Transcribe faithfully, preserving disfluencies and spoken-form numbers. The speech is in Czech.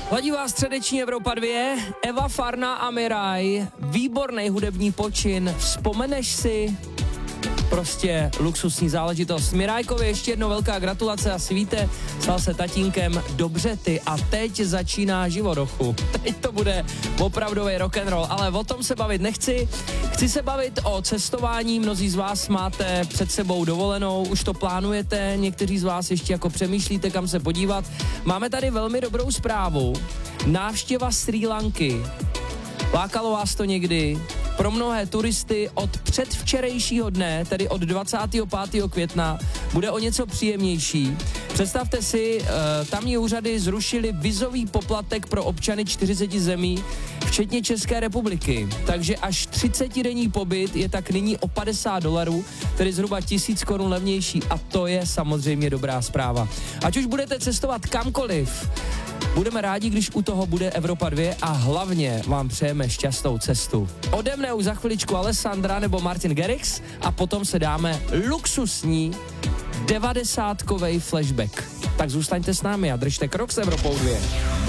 Ladí vás středeční Evropa dva, Eva Farna a Miraj, výborný hudební počin, vzpomeneš si? Prostě luxusní záležitost. Mirajkovi ještě jednou velká gratulace, asi víte, stal se tatínkem, dobře ty a teď začíná živorochu. Teď to bude opravdový rock'n'roll, ale o tom se bavit nechci. Chci se bavit o cestování, mnozí z vás máte před sebou dovolenou, už to plánujete, někteří z vás ještě jako přemýšlíte, kam se podívat. Máme tady velmi dobrou zprávu. Návštěva Srí Lanky. Lákalo vás to někdy? Pro mnohé turisty od předvčerejšího dne, tedy od dvacátého pátého května, bude o něco příjemnější. Představte si, tamní úřady zrušily vizový poplatek pro občany čtyřiceti zemí, včetně České republiky. Takže až třicetidenní pobyt je tak nyní o padesát dolarů, tedy zhruba tisíc korun levnější a to je samozřejmě dobrá zpráva. Ať už budete cestovat kamkoliv, budeme rádi, když u toho bude Evropa dva a hlavně vám přejeme šťastnou cestu. Ode mne už za chviličku Alessandra nebo Martin Garrix a potom se dáme luxusní devadesátkovej flashback. Tak zůstaňte s námi a držte krok s Evropou dva.